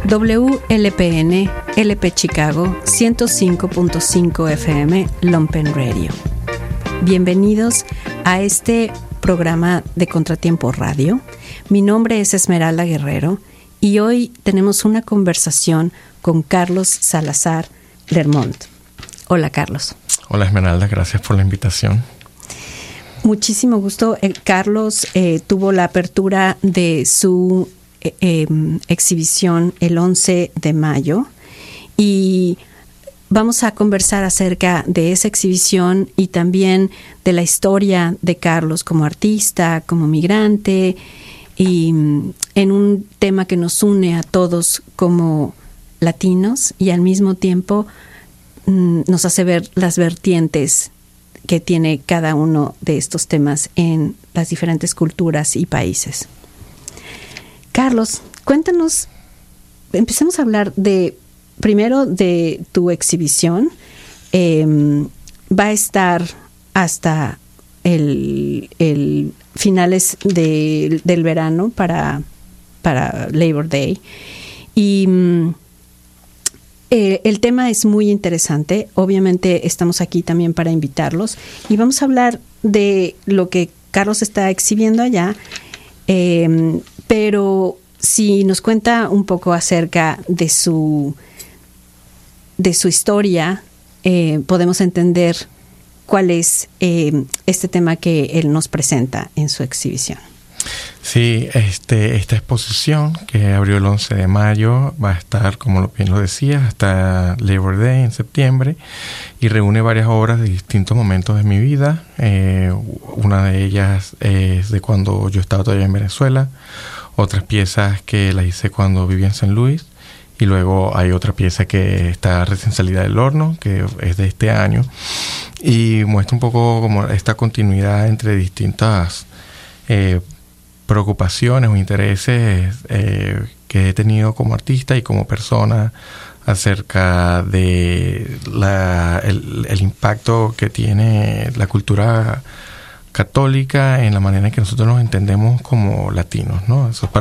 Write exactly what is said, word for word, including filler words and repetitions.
W L P N, L P Chicago, ciento cinco punto cinco F M, Lumpen Radio. Bienvenidos a este programa de Contratiempo Radio. Mi nombre es Esmeralda Guerrero y hoy tenemos una conversación con Carlos Salazar Lermont. Hola, Carlos. Hola, Esmeralda, gracias por la invitación. Muchísimo gusto. Eh, Carlos eh, tuvo la apertura de su eh, eh, exhibición el once de mayo y vamos a conversar acerca de esa exhibición y también de la historia de Carlos como artista, como migrante y mm, en un tema que nos une a todos como latinos y al mismo tiempo mm, nos hace ver las vertientes que tiene cada uno de estos temas en las diferentes culturas y países. Carlos, cuéntanos, empecemos a hablar de, primero de tu exhibición. Eh, va a estar hasta el, el finales de, del verano para, para Labor Day. Y Eh, el tema es muy interesante. Obviamente estamos aquí también para invitarlos y vamos a hablar de lo que Carlos está exhibiendo allá, eh, pero si nos cuenta un poco acerca de su de su historia, eh, podemos entender cuál es eh, este tema que él nos presenta en su exhibición. Sí, este, esta exposición que abrió el once de mayo va a estar, como bien lo decías, hasta Labor Day en septiembre y reúne varias obras de distintos momentos de mi vida. Eh, una de ellas es de cuando yo estaba todavía en Venezuela, otras piezas que las hice cuando vivía en San Luis y luego hay otra pieza que está recién salida del horno, que es de este año y muestra un poco como esta continuidad entre distintas eh, preocupaciones o intereses eh, que he tenido como artista y como persona acerca de la, el, el impacto que tiene la cultura católica en la manera en que nosotros nos entendemos como latinos, ¿no? Eso